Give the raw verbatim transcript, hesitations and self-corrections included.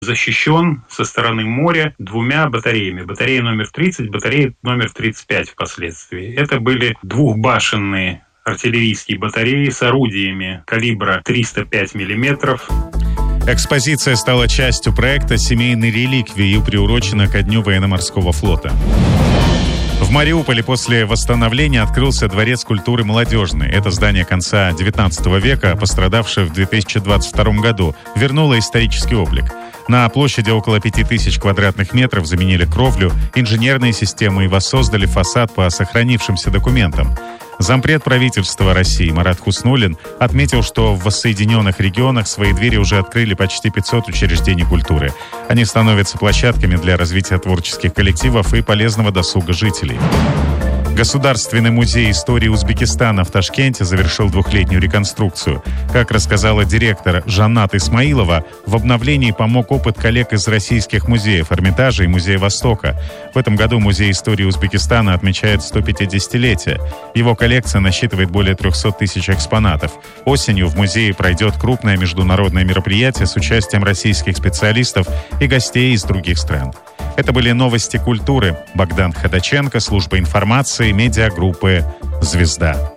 защищен со стороны моря двумя батареями. Батарея номер тридцать, батарея номер тридцать пять впоследствии. Это были двухбашенные артиллерийские батареи с орудиями калибра триста пять миллиметров. Экспозиция стала частью проекта «Семейной реликвии» и приурочена ко Дню военно-морского флота. В Мариуполе после восстановления открылся Дворец культуры молодежный. Это здание конца девятнадцатого века, пострадавшее в две тысячи двадцать втором году, вернуло исторический облик. На площади около пяти тысяч квадратных метров заменили кровлю, инженерные системы и воссоздали фасад по сохранившимся документам. Зампред правительства России Марат Хуснуллин отметил, что в воссоединенных регионах свои двери уже открыли почти пятьсот учреждений культуры. Они становятся площадками для развития творческих коллективов и полезного досуга жителей. Государственный музей истории Узбекистана в Ташкенте завершил двухлетнюю реконструкцию. Как рассказала директор Жаннат Исмаилова, в обновлении помог опыт коллег из российских музеев Эрмитажа и Музея Востока. В этом году Музей истории Узбекистана отмечает сто пятидесятилетие. Его коллекция насчитывает более трехсот тысяч экспонатов. Осенью в музее пройдет крупное международное мероприятие с участием российских специалистов и гостей из других стран. Это были новости культуры. Богдан Ходаченко, служба информации, медиагруппы «Звезда».